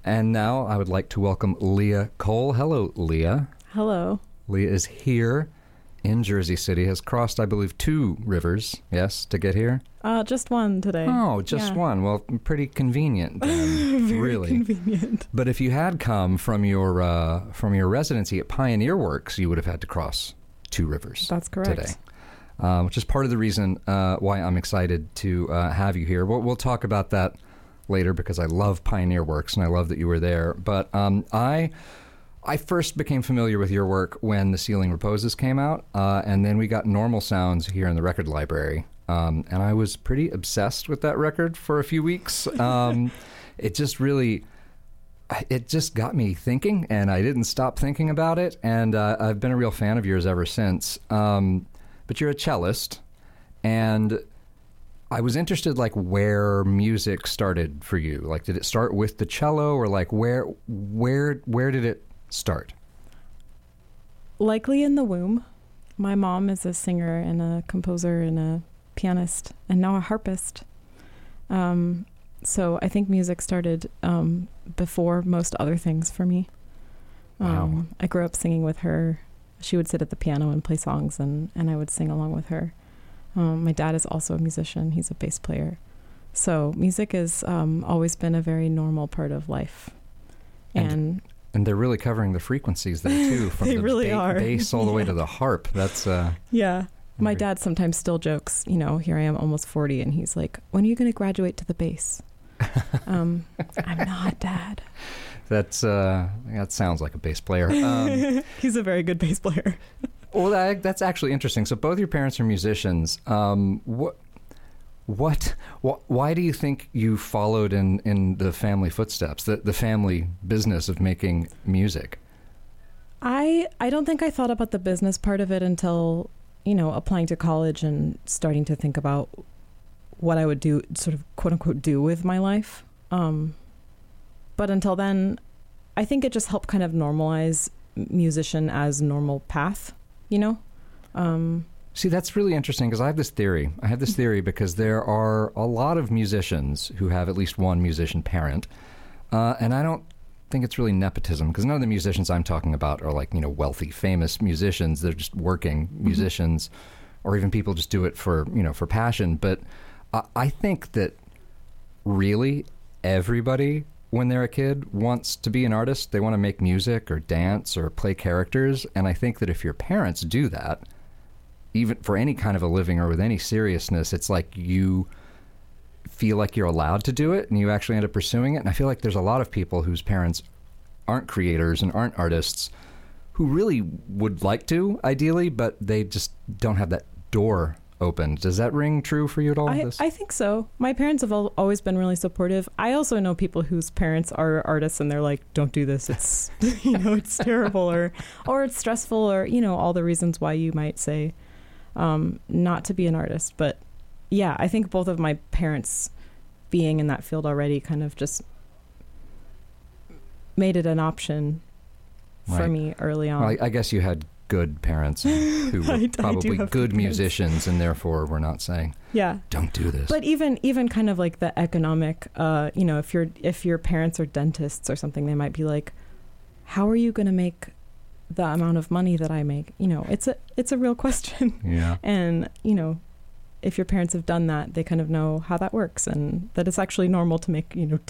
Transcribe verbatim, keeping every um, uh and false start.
And now I would like to welcome Leah Cole. Hello, Leah. Hello. Leah is here in Jersey City, has crossed, I believe, two rivers, yes, to get here? Uh, just one today. Oh, just yeah. one. Well, pretty convenient then, Very really. convenient. But if you had come from your uh, from your residency at Pioneer Works, you would have had to cross two rivers. That's correct. Today. Uh, which is part of the reason uh, why I'm excited to uh, have you here. We'll, we'll talk about that later because I love Pioneer Works and I love that you were there. But um, I I first became familiar with your work when The Ceiling Reposes came out, uh, and then we got Normal Sounds here in the record library. Um, and I was pretty obsessed with that record for a few weeks. Um, it just really... It just got me thinking, and I didn't stop thinking about it, and uh, I've been a real fan of yours ever since. Um, but you're a cellist, and I was interested, like, where music started for you. Like, did it start with the cello, or like where where where did it start? Likely in the womb. My mom is a singer and a composer and a pianist and now a harpist. Um, so I think music started um, before most other things for me. Um, Wow. I grew up singing with her. She would sit at the piano and play songs, and, and I would sing along with her. Um, my dad is also a musician. He's a bass player. So music has um, always been a very normal part of life. And, And, and they're really covering the frequencies there, too, from They the really ba- are. bass all the way Yeah. to the harp. That's... Uh, yeah. My very- dad sometimes still jokes, you know, here I am almost forty, and he's like, when are you going to graduate to the bass? um, I'm not, Dad. That's uh, that sounds like a bass player. Um, He's a very good bass player. well, that, that's actually interesting. So both your parents are musicians. Um, what, what, wh- why do you think you followed in, in the family footsteps, the, the family business of making music? I I don't think I thought about the business part of it until, you know, applying to college and starting to think about what I would do, sort of quote unquote, do with my life. Um, but until then, I think it just helped kind of normalize musician as normal path, you know? Um, See, that's really interesting because I have this theory. I have this theory because there are a lot of musicians who have at least one musician parent. Uh, and I don't think it's really nepotism because none of the musicians I'm talking about are like, you know, wealthy, famous musicians. They're just working musicians, mm-hmm. or even people just do it for, you know, for passion. But I, I think that really everybody, when they're a kid, wants to be an artist. They want to make music or dance or play characters. And I think that if your parents do that, even for any kind of a living or with any seriousness, it's like you feel like you're allowed to do it and you actually end up pursuing it. And I feel like there's a lot of people whose parents aren't creators and aren't artists who really would like to, ideally, but they just don't have that door opened. Does that ring true for you at all? I, this? I think so. My parents have al- always been really supportive. I also know people whose parents are artists and they're like, don't do this. It's, you know, it's terrible or, or it's stressful or, you know, all the reasons why you might say um, not to be an artist. But yeah, I think both of my parents being in that field already kind of just made it an option for Right. me early on. Well, I, I guess you had good parents who were I- I do probably have good good parents. musicians and therefore were not saying, yeah. don't do this. But even even kind of like the economic, uh, you know, if your if your parents are dentists or something, they might be like, how are you going to make the amount of money that I make? You know, it's a it's a real question. yeah. And, you know, if your parents have done that, they kind of know how that works and that it's actually normal to make, you know,